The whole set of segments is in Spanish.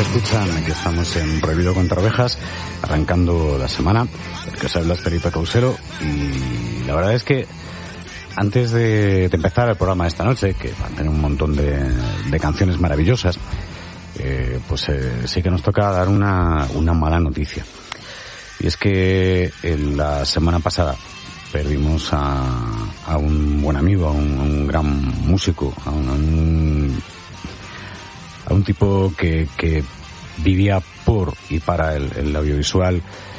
escuchan, aquí estamos en Prohibido contra Ovejas, arrancando la semana. El que os habla es Felipe Causero, y la verdad es que antes de empezar el programa de esta noche, que va a tener un montón de canciones maravillosas, sí que nos toca dar una mala noticia. Y es que en la semana pasada perdimos a un buen amigo, a un gran músico, a un tipo que vivía por y para el audiovisual,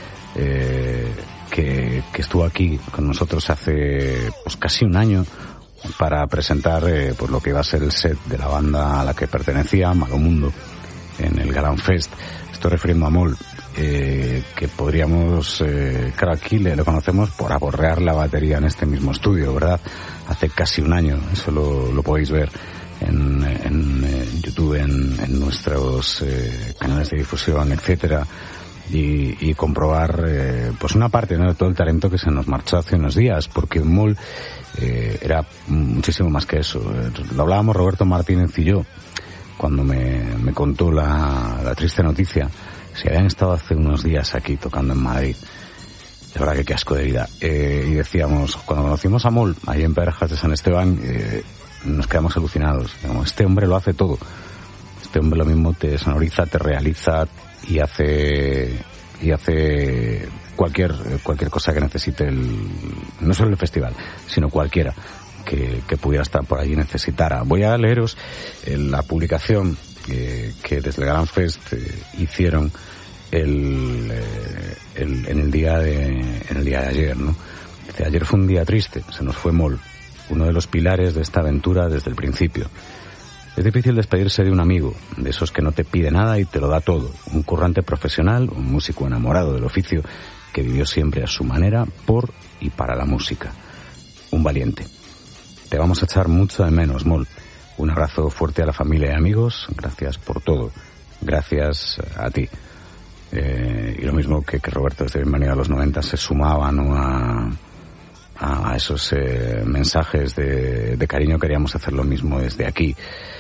que estuvo aquí con nosotros hace casi un año para presentar lo que iba a ser el set de la banda a la que pertenecía, Malo Mundo, en el Galán Fest. Estoy refiriendo a Mol, que podríamos, claro, aquí le conocemos por aborrear la batería en este mismo estudio, ¿verdad? Hace casi un año, eso lo podéis ver en YouTube, en nuestros canales de difusión, etcétera, y comprobar una parte, ¿no?, de todo el talento que se nos marchó hace unos días, porque Mol era muchísimo más que eso. Lo hablábamos Roberto Martínez y yo cuando me contó la triste noticia. Se habían estado hace unos días aquí tocando en Madrid. De verdad que qué asco de vida. Y decíamos, cuando conocimos a Mol ahí en Perejas de San Esteban, nos quedamos alucinados. Digamos, este hombre lo hace todo. Este hombre lo mismo te sonoriza, te realiza y hace cualquier cosa que necesite no solo el festival, sino cualquiera que pudiera estar por allí necesitara. Voy a leeros la publicación que desde el Galán Fest hicieron en el día de ayer, ¿no? Dice: ayer fue un día triste, se nos fue Mol, uno de los pilares de esta aventura desde el principio. Es difícil despedirse de un amigo, de esos que no te pide nada y te lo da todo, un currante profesional, un músico enamorado del oficio que vivió siempre a su manera por y para la música. Un valiente. Te vamos a echar mucho de menos, Mol. Un abrazo fuerte a la familia y amigos. Gracias por todo. Gracias a ti. Y lo mismo que Roberto desde Bienvenido a los 90 se sumaba, ¿no?, a esos mensajes de cariño. Queríamos hacer lo mismo desde aquí.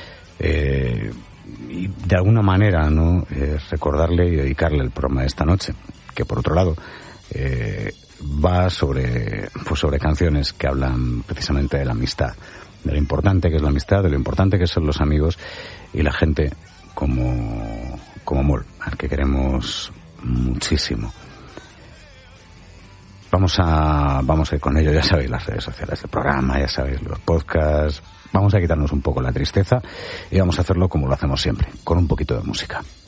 Y de alguna manera, ¿no?, recordarle y dedicarle el programa de esta noche, que por otro lado va sobre canciones que hablan precisamente de la amistad, de lo importante que es la amistad, de lo importante que son los amigos y la gente como Mol, al que queremos muchísimo. Vamos a ir con ello. Ya sabéis las redes sociales del programa, ya sabéis los podcasts. Vamos a quitarnos un poco la tristeza y vamos a hacerlo como lo hacemos siempre, con un poquito de música.